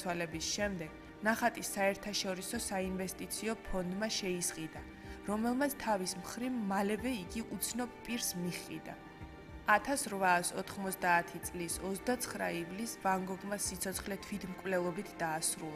გარდაცვალების შემდეგ ნახატის საერთაშორისო საინვესტიციო ფონდმა შეისყიდა, რომელმაც თავის მხრივ მალევე იგი უცნობ პირს მიჰყიდა. 1890 წლის 29 ივლისს ვან გოგმა სიცოცხლე თვითმკვლელობით დაასრულა.